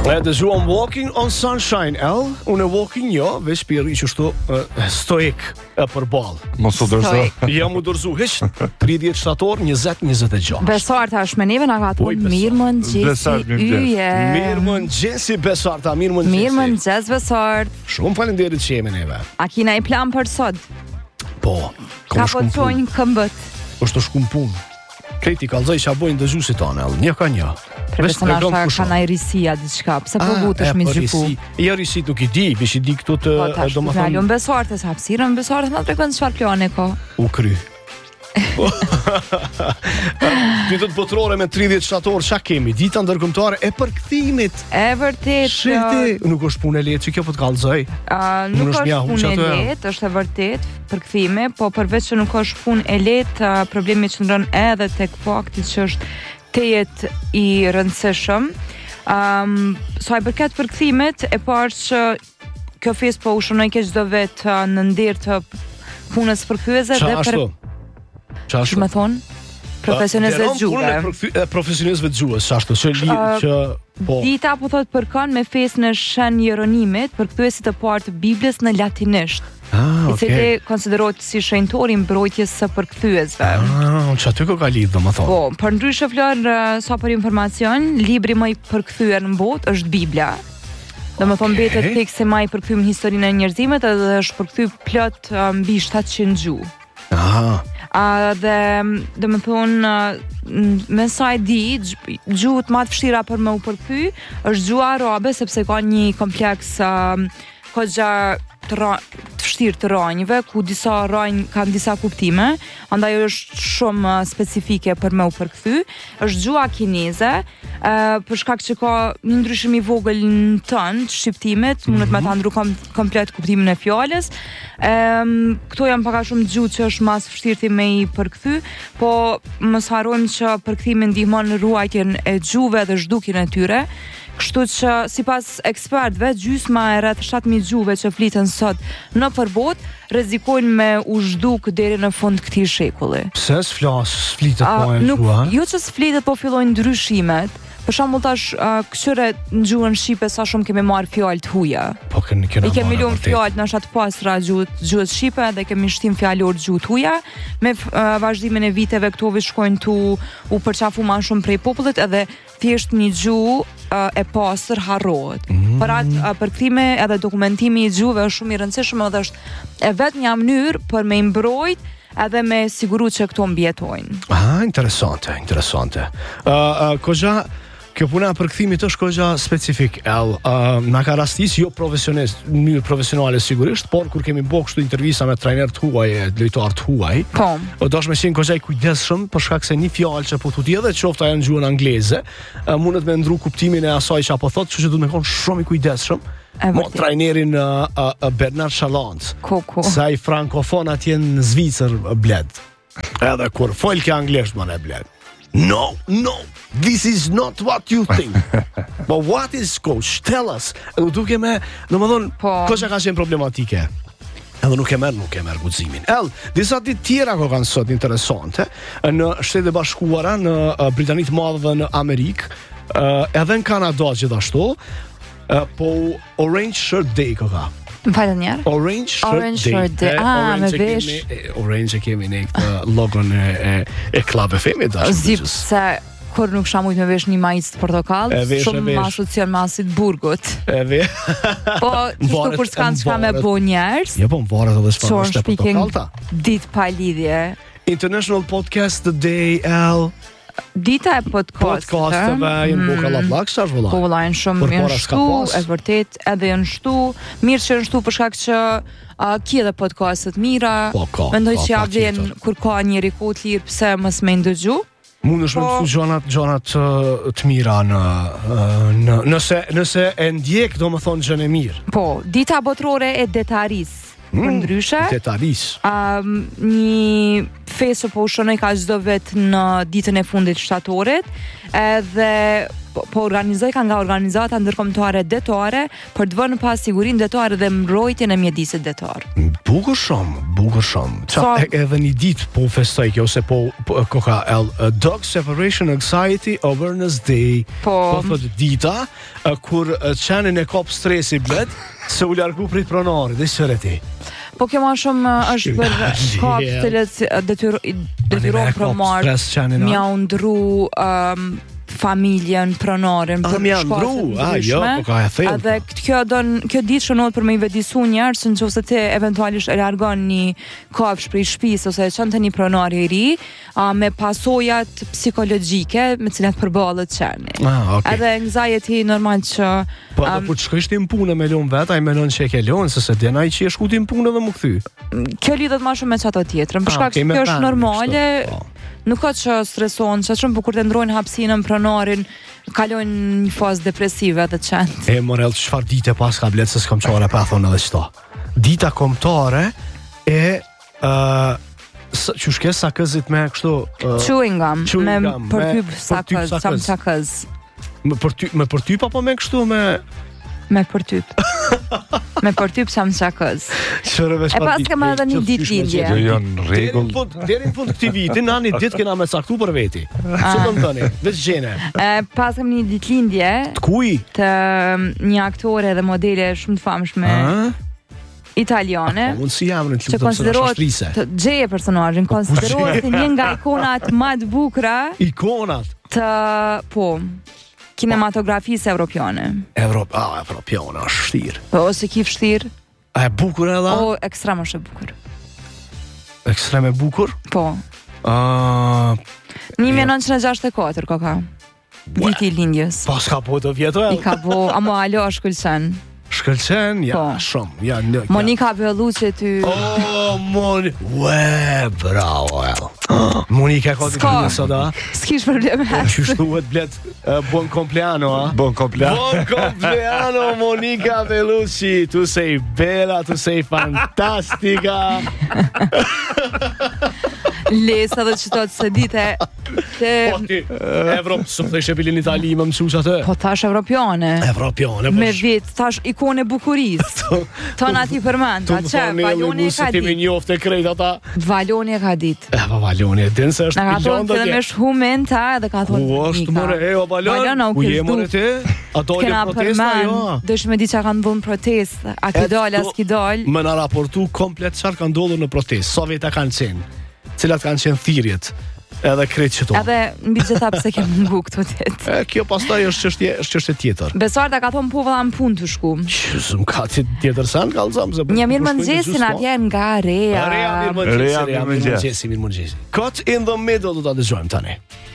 Dëgjuam Walking on Sunshine, unë walking jo, veç piri që shtu stoik për balë. Mos u dorëzo. Jam u dorëzu, hiç 30 shtator, 20-26. Besarta është me neve nga ka thonë mirë mëngjesi yje. Mirë mëngjesi Besarta, mirë mëngjesi. Mirë mëngjes Besart. Shumë faleminderit që jemi neve. A kina i plan për sot? Po, ka po të qojnë këmbët. është të shkum punë. Kreti kalzoj që a bojnë dëgjusit tonë, një ka një. Profesionashta ka na i risia diçka, pse po vutesh mi gjipu? Jo risi nuk i di, bish i di këtu të domethënë. Po, besartës hapësirën, besartës na tregon çfarë plane ka. U kry. Ditët botërore me 30 shtator, çka kemi? Dita ndërkombëtare e përkthimit. E vërtet. Shiti, nuk është punë e lehtë, që kjo po të kallzoj. Nuk është punë e lehtë, është e vërtet përkthimi, po përveç që nuk është punë e lehtë, problemi qëndron edhe tek fakti që është tejet i rëndësishëm. Sa i përket përkthimit, e parë që kjo festë po u shënoi keq çdo vet në nder të punës përkthyese dhe për Që me thonë? Profesionistëve të gjuhëve. Profesionistëve të gjuhës, ashtu që po. Dita po thot përkon me fesën e Shën Jeronimit, përkthyesit të parë të Biblës në latinisht. I cili konsiderohet si shenjtori i mbrojtjes së përkthyesve. Që aty ka lidhë, domethënë. Po, për ndryshe Flor, sa për informacion, libri më i përkthyer në botë është Bibla. Domethënë mbetet teksti më i përkthyer në historinë e njerëzimit dhe është përkthyer plot mbi 700 gjuhë. Dhe dhe më thonë me sa e di gjuhët ma të fështira për me u përkthy është gjuha arabe sepse ka një kompleks kogja të vështirë të rranjve ku disa rranj kanë disa kuptime, andaj është shumë specifike për me u përkthy. Është gjuha kineze, për shkak që ka një ndryshim i vogël në tënë të shqiptimit, mundet me ta ndru komplet kuptimin e fjalës. Këto janë paka shumë gjuhë që është mas vështirë me i përkthy, po mos harrojmë që përkthimin ndihmon në ruajtjen e gjuhëve dhe zhdukjen e tyre. Kështu që sipas ekspertëve, gjysma e rreth 7.000 gjuhëve që fliten sot në përbot rrezikojnë me u zhduk deri në fund këtij shekulli. Pse flitet po e gjuha? Jo që s'flitet, po fillojnë ndryshimet. Për shembull tash këtyre në gjuhën shqipe sa shumë kemi marr fjalë të huaja. Po kemi kemi lënë fjalë në ashat pastra gjuhës shqipe dhe kemi shtim fjalor gjuhë të huaja. Me vazhdimin e viteve këto shkojnë u përqafu më shumë prej popullit edhe thjesht një gjuhë e pastër harrohet. Për atë përkthime edhe dokumentimi i gjuhëve është shumë i rëndësishëm dhe është e vetë një mënyrë për me mbrojt edhe me siguru që këto mbjetojnë. Interesante. Kjo puna e përkthimit është kogja specifik, na ka rastis jo profesionist, në profesionale sigurisht, por kur kemi bërë kështu intervista me trajner të huaj, lojtar të huaj, dosh me qenë kogja i kujdesshëm për shkak se një fjalë që po thotë edhe qoftë ajo në gjuhën angleze, mundet me ndru kuptimin e asaj që apo thotë, kështu që duhet me qenë shumë i kujdesshëm. Mo trajnerin Bernard Chalant, sa i frankofon atje në Zvicër bled. Edhe kur folke anglisht më në bled. No, this is not what you think. But what is, coach? Tell us. Duke me, domethënë, koça ka qenë problematike. Edhe nuk e merr guximin. Disa ditë tjera që kanë sot interesante në Shtetet e Bashkuara, në Britanitë të Madhe dhe në Amerikë, edhe në Kanada gjithashtu, po Orange Shirt Day ka. Më falë njerë? Orange Shirt Day. Me vesh. Orange e kemi ne këtë logon e Club FM-it dashur. Zip se kur nuk shamujt me vesh një majic të portokall, shumë ma asocion me asit burgut. Po, qështu kur s'kan qka me bo njerës. Jo, po më varet edhe s'far është e portokallta. Dit pa lidhje. International Podcast Day, Dita e podcastëve jenë buka la plak, sa është vëlla? Po vëlla jenë shumë jenë shtu, e vërtet edhe jenë shtu. Mirë që jenë shtu për shkak që ki edhe podcastet mira. Mendoj që ja vjen kur ka njëri kohë të lirë pse mos me ndëgju. Mund është me mësu gjonat të mira nëse e ndjek do më thonë gjën e mirë. Po, dita botërore e detaris. Për ndryshe një fesë po u shënoj ka çdo vet në ditën e fundit shtatorit edhe po organizoj ka nga organizata ndërkombëtare detare për të vënë pas sigurinë detare dhe mbrojtjen e mjedisit detar. Bukur shumë. Edhe një ditë po festoj kjo se koka Dog Separation Anxiety Awareness Day. Po thot dita kur qenin e kop stresi blet se u largu prej pronarit dhe sëreti. Po kjo ma shumë është për kap të cilët detyron promar mja undru familjen, pronarin për shkatën ndryshme. Edhe kjo ditë shënohet për me i vedisu njerëz në qoftë se ti eventualisht e largon një kafsh prej shtëpisë ose e çon te një pronar i ri me pasojat psikologjike me cilat përballet qeni. Edhe anxiety normal që po kur të shkosh ti në punë me lon vet, ai mendon se e ke lon se den ai që e shku ti në punë dhe më kthy. Kjo lidhet më shumë me çato tjetrën. Për shkak se kjo është normale. Nuk ka që streson, që shumë, po kur të ndrojnë hapsinën pronarin, kalojnë një fazë depresive dhe qëndë. E morel, çfarë dite pas ka bletë, se s'kam qare pa thonë edhe qëta. Dita kombëtare e që shkes sa këzit me kështu... Chewing gum, me përtyp sa këz. Me përtyp apo me kështu me... Me përtyp. Me përtyp sa më qakës. E pas kema edhe një ditë lindje. Deri në fund këti viti, na një ditë kena me saktu për veti. Që do më tëni, veç gjene. Pas kem një ditë lindje. Të kuj? Të një aktore dhe modele shumë të famshme italiane. Unë si jam në të lutëm së në shashtrise. Të gjeje personazhin, konsiderohet si një nga ikonat ma të bukra. Ikonat? Po... kinematografisë evropiane. Evropiane, është shtirë. Ose ki vështirë. A e bukur e dha? O, ekstrem është e bukur. Ekstrem e bukur? Po. 1964, koka. Viti i lindjes. Pas ka po të vjeto e? I ka po, amo alo shkëlqen. Shkëlqen? Ja, shumë. Ja, Monika Bellucci ty... bravo, Monika ka të këtë sot, a? S'kish probleme. Qështuhet blet, buon compleanno, a? Buon compleanno, Monika Bellucci. Tu sei bella, tu sei fantastica. Lesa dhe qëto të se dite Po ti, Evropë, së të ishe bilin Itali më mësus atë? Po tash evropiane. Me vit, tash ikone bukuris. Ton ati përmenda, që, Valoni e ka dit. Ti njofte krejt ata. Valoni e ka dit. Valoni e din se është milion dhe tje. Në ka thonë të me shhumen ta edhe ka thonë Nika. Është more, Valon, ku je more ti? A dole protesta, jo? Dëshme di që kanë dhënë protest, a ki dole, as ki dole. Më në raportu komplet qarë kanë dollur në protest, sa veta kanë qenë, cilat kanë qenë thirjet. Edhe krejt që to. Edhe mbi gjitha pse ke mungu këto ditë. Kjo pastaj është çështje tjetër. Besarta ka thonë po valla në punë të shku. S'm ka tjetër san kallzam se. Një mirë mëngjesin atje nga Rea. Mirë mëngjesi. Cut in the middle do ta dëgjojmë tani.